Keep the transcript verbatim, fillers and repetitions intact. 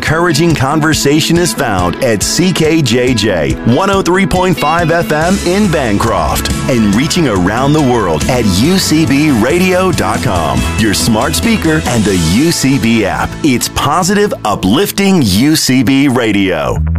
encouraging conversation is found at C K J J one oh three point five F M in Bancroft and reaching around the world at U C B radio dot com, your smart speaker, and the U C B app. It's positive, uplifting U C B Radio.